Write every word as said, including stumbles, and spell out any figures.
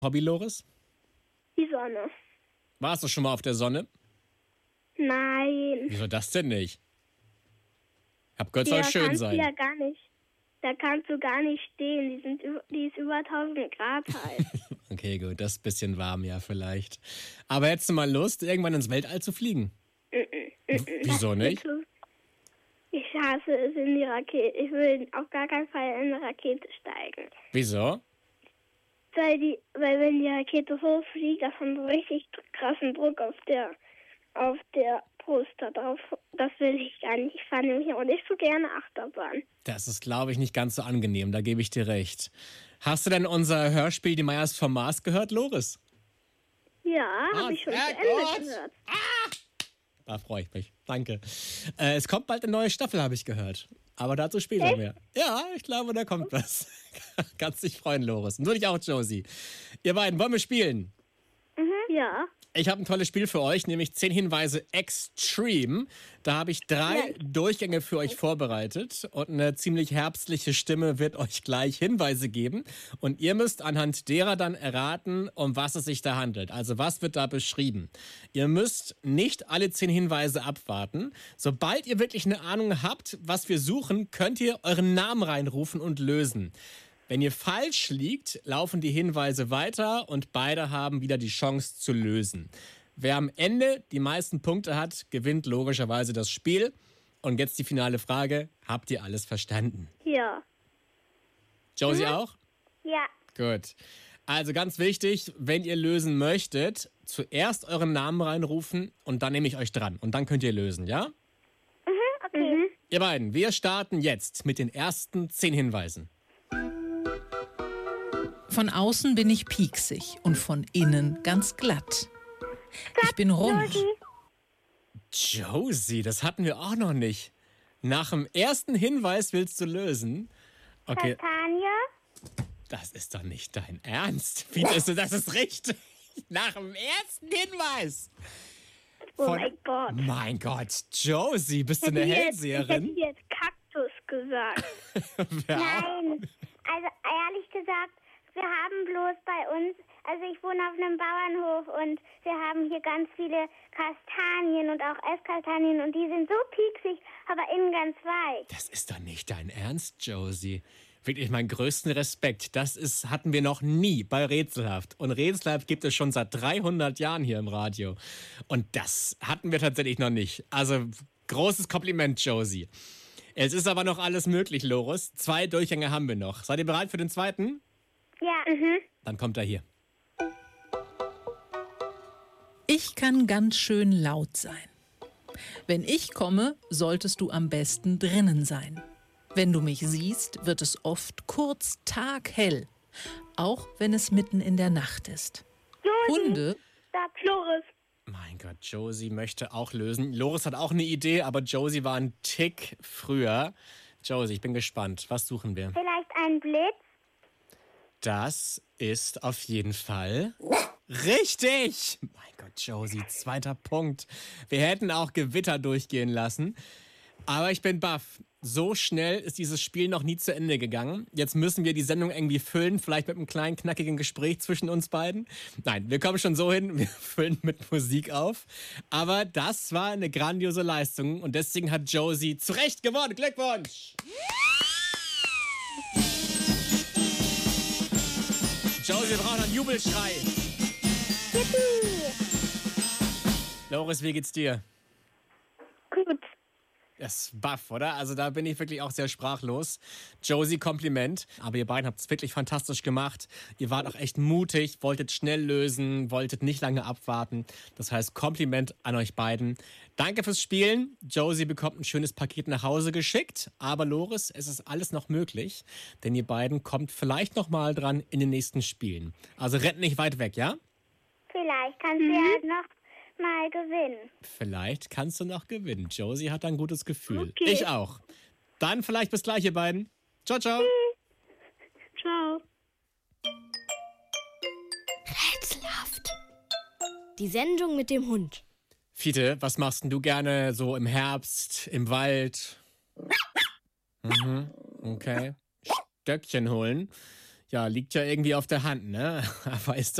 Hobby, Loris? Die Sonne. Warst du schon mal auf der Sonne? Nein. Wieso das denn nicht? Hab gehört, Ja, soll schön kannst du sein. ja gar nicht. Da kannst du gar nicht stehen. Die, sind, über- die ist über tausend Grad heiß. Okay, gut, das ist ein bisschen warm, ja, vielleicht. Aber hättest du mal Lust, irgendwann ins Weltall zu fliegen? Wieso nicht? Ich hasse es in die Rakete. Ich will auf gar keinen Fall in eine Rakete steigen. Wieso? Weil, die, weil wenn die Rakete hochfliegt, das hat so richtig krassen Druck auf der, auf der Brust da drauf. Das will ich gar nicht. Ich fahre nämlich auch nicht so gerne Achterbahn. Das ist, glaube ich, nicht ganz so angenehm, da gebe ich dir recht. Hast du denn unser Hörspiel Die Meyers vom Mars gehört, Loris? Ja, Ah, habe ich schon sehr zu Ende gut. gehört. Da freue ich mich. Danke. Äh, es kommt bald eine neue Staffel, habe ich gehört. Aber dazu später mehr. Ja, ich glaube, da kommt was. Kannst dich freuen, Loris. Und du dich auch, Josie. Ihr beiden, wollen wir spielen? Mhm. Ja. Ich habe ein tolles Spiel für euch, nämlich zehn Hinweise Extreme. Da habe ich drei Ja. Durchgänge für euch vorbereitet und eine ziemlich herbstliche Stimme wird euch gleich Hinweise geben. Und ihr müsst anhand derer dann erraten, um was es sich da handelt. Also was wird da beschrieben? Ihr müsst nicht alle zehn Hinweise abwarten. Sobald ihr wirklich eine Ahnung habt, was wir suchen, könnt ihr euren Namen reinrufen und lösen. Wenn ihr falsch liegt, laufen die Hinweise weiter und beide haben wieder die Chance zu lösen. Wer am Ende die meisten Punkte hat, gewinnt logischerweise das Spiel. Und jetzt die finale Frage, habt ihr alles verstanden? Ja. Josie auch? Ja. Gut. Also ganz wichtig, wenn ihr lösen möchtet, zuerst euren Namen reinrufen und dann nehme ich euch dran. Und dann könnt ihr lösen, ja? Mhm, okay. Mhm. Ihr beiden, wir starten jetzt mit den ersten zehn Hinweisen. Von außen bin ich pieksig und von innen ganz glatt. Ich bin rund. Josie. Josie, das hatten wir auch noch nicht. Nach dem ersten Hinweis willst du lösen? Okay, Kastanie. das ist doch nicht dein Ernst. Wie ist das? Das ist richtig. Nach dem ersten Hinweis. Oh Von- mein Gott. Mein Gott, Josie, bist du eine Ich hätte Hellseherin? jetzt Kaktus gesagt. Wer auch? Nein, also ehrlich gesagt, wir haben bloß bei uns, also ich wohne auf einem Bauernhof und wir haben hier ganz viele Kastanien und auch Esskastanien und die sind so pieksig, aber innen ganz weich. Das ist doch nicht dein Ernst, Josie. Wirklich meinen größten Respekt. Das ist, hatten wir noch nie bei Rätselhaft. Und Rätselhaft gibt es schon seit dreihundert Jahren hier im Radio. Und das hatten wir tatsächlich noch nicht. Also großes Kompliment, Josie. Es ist aber noch alles möglich, Loris. Zwei Durchgänge haben wir noch. Seid ihr bereit für den zweiten? Ja, Mhm. Dann kommt er hier. Ich kann ganz schön laut sein. Wenn ich komme, solltest du am besten drinnen sein. Wenn du mich siehst, wird es oft kurz taghell, auch wenn es mitten in der Nacht ist. Hunde, Stopp, Loris. Mein Gott, Josie möchte auch lösen. Loris hat auch eine Idee, aber Josie war ein Tick früher. Josie, ich bin gespannt. Was suchen wir? vielleicht ein Blitz. Das ist auf jeden Fall richtig. Mein Gott, Josie, zweiter Punkt. Wir hätten auch Gewitter durchgehen lassen. Aber ich bin baff. So schnell ist dieses Spiel noch nie zu Ende gegangen. Jetzt müssen wir die Sendung irgendwie füllen, vielleicht mit einem kleinen, knackigen Gespräch zwischen uns beiden. Nein, wir kommen schon so hin, wir füllen mit Musik auf. Aber das war eine grandiose Leistung und deswegen hat Josie zu Recht gewonnen. Glückwunsch! Josie, wir brauchen einen Jubelschrei. Loris, wie geht's dir? Gut. Das ist baff, oder? Also da bin ich wirklich auch sehr sprachlos. Josie, Kompliment. Aber ihr beiden habt es wirklich fantastisch gemacht. Ihr wart auch echt mutig, wolltet schnell lösen, wolltet nicht lange abwarten. Das heißt, Kompliment an euch beiden. Danke fürs Spielen. Josie bekommt ein schönes Paket nach Hause geschickt. Aber Loris, es ist alles noch möglich. Denn ihr beiden kommt vielleicht noch mal dran in den nächsten Spielen. Also rennt nicht weit weg, ja? Vielleicht kannst du ja noch mal gewinnen. Vielleicht kannst du noch gewinnen. Josie hat ein gutes Gefühl. Okay. Ich auch. Dann vielleicht bis gleich, ihr beiden. Ciao, ciao. Ciao. Rätselhaft. Die Sendung mit dem Hund. Fiete, was machst denn du gerne so im Herbst, im Wald? Mhm, okay. Stöckchen holen. Ja, liegt ja irgendwie auf der Hand, ne? Aber ist